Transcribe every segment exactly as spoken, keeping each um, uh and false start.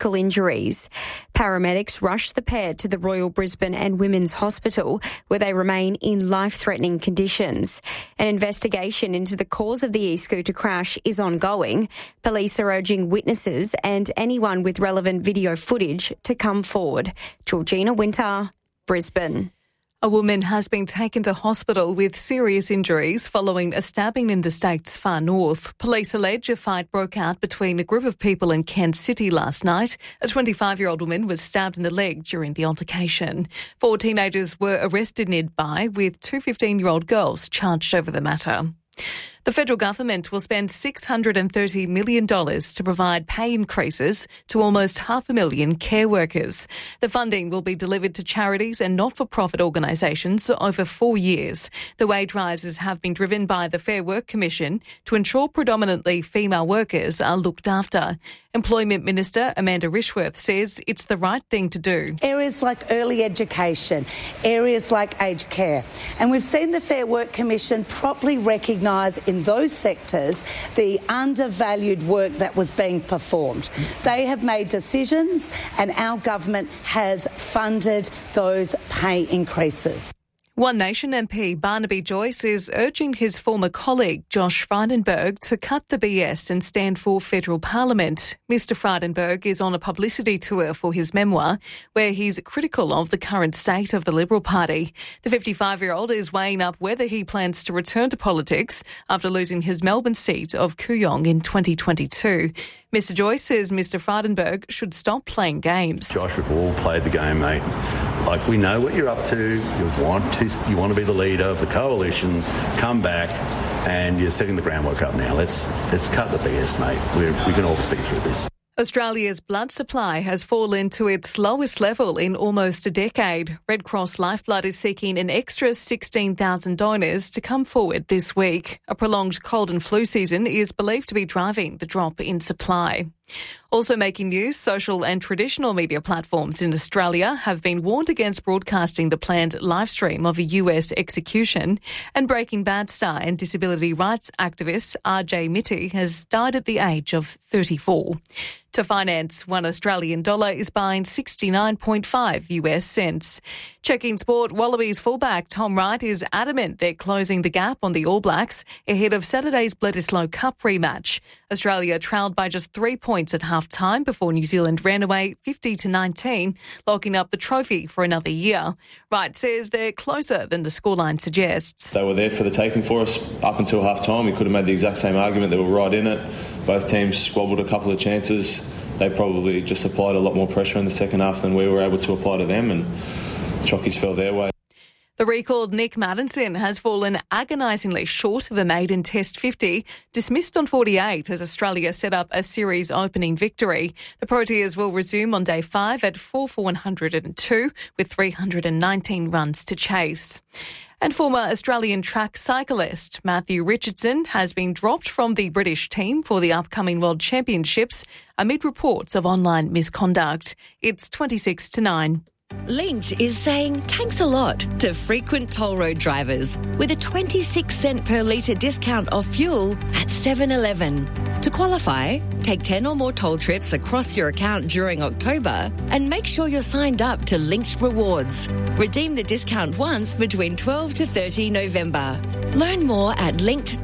critical injuries. Paramedics rushed the pair to the Royal Brisbane and Women's Hospital, where they remain in life-threatening conditions. An investigation into the cause of the e-scooter crash is ongoing. Police are urging witnesses and anyone with relevant video footage to come forward. Georgina Winter, Brisbane. A woman has been taken to hospital with serious injuries following a stabbing in the state's far north. Police allege a fight broke out between a group of people in Kent City last night. A twenty-five-year-old woman was stabbed in the leg during the altercation. Four teenagers were arrested nearby, with two fifteen-year-old girls charged over the matter. The federal government will spend six hundred thirty million dollars to provide pay increases to almost half a million care workers. The funding will be delivered to charities and not-for-profit organisations over four years. The wage rises have been driven by the Fair Work Commission to ensure predominantly female workers are looked after. Employment Minister Amanda Rishworth says it's the right thing to do. Areas like early education, areas like aged care. And we've seen the Fair Work Commission properly recognise in those sectors the undervalued work that was being performed. They have made decisions and our government has funded those pay increases. One Nation M P Barnaby Joyce is urging his former colleague Josh Frydenberg to cut the B S and stand for federal parliament. Mister Frydenberg is on a publicity tour for his memoir, where he's critical of the current state of the Liberal Party. The fifty-five-year-old is weighing up whether he plans to return to politics after losing his Melbourne seat of Kooyong in twenty twenty-two. Mister Joyce says Mister Frydenberg should stop playing games. Josh, we've all played the game, mate. Like, we know what you're up to. You want to, you want to be the leader of the coalition. Come back, and you're setting the groundwork up now. Let's let's cut the B S, mate. We're, we can all see through this. Australia's blood supply has fallen to its lowest level in almost a decade. Red Cross Lifeblood is seeking an extra sixteen thousand donors to come forward this week. A prolonged cold and flu season is believed to be driving the drop in supply. Also making news, social and traditional media platforms in Australia have been warned against broadcasting the planned live stream of a U S execution. And Breaking Bad star and disability rights activist R J Mitty has died at the age of thirty-four. To finance, one Australian dollar is buying sixty-nine point five U S cents. Checking sport, Wallabies fullback Tom Wright is adamant they're closing the gap on the All Blacks ahead of Saturday's Bledisloe Cup rematch. Australia trailed by just three points at half-time before New Zealand ran away fifty to nineteen, locking up the trophy for another year. Wright says they're closer than the scoreline suggests. They were there for the taking for us up until half-time. We could have made the exact same argument. They were right in it. Both teams squabbled a couple of chances. They probably just applied a lot more pressure in the second half than we were able to apply to them, and the Chockies fell their way. The recalled Nick Maddinson has fallen agonisingly short of a maiden Test fifty, dismissed on forty-eight as Australia set up a series opening victory. The Proteas will resume on day five at four for one hundred two with three hundred nineteen runs to chase. And former Australian track cyclist Matthew Richardson has been dropped from the British team for the upcoming World Championships amid reports of online misconduct. It's twenty-six to nine. Linkt is saying thanks a lot to frequent toll road drivers with a twenty-six cent per litre discount off fuel at seven eleven. To qualify, take ten or more toll trips across your account during October and make sure you're signed up to Linkt Rewards. Redeem the discount once between twelve to thirty November. Learn more at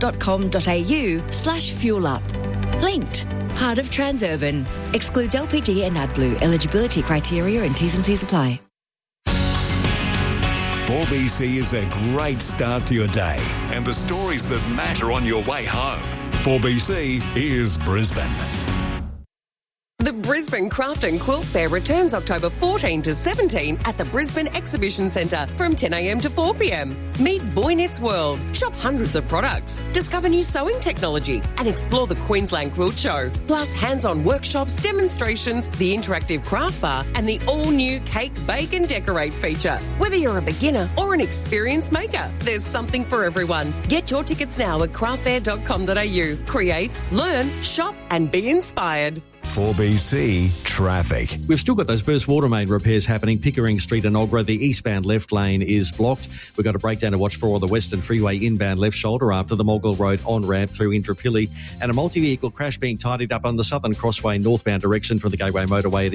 linkt.com.au slash fuel up. Linkt, part of Transurban. Excludes L P G and AdBlue. Eligibility criteria and T's and C's apply. four B C is a great start to your day and the stories that matter on your way home. four B C is Brisbane. The Brisbane Craft and Quilt Fair returns October fourteenth to seventeenth at the Brisbane Exhibition Centre from ten a m to four p m. Meet Boy Knits World, shop hundreds of products, discover new sewing technology and explore the Queensland Quilt Show. Plus hands-on workshops, demonstrations, the interactive craft bar and the all-new Cake, Bake and Decorate feature. Whether you're a beginner or an experienced maker, there's something for everyone. Get your tickets now at craft fair dot com dot a u. Create, learn, shop and be inspired. four B C traffic. We've still got those burst water main repairs happening. Pickering Street and Ogra, the eastbound left lane is blocked. We've got a breakdown to watch for on the Western Freeway inbound left shoulder after the Mogul Road on-ramp through Indooroopilly, and a multi-vehicle crash being tidied up on the Southern Crossway northbound direction from the Gateway Motorway.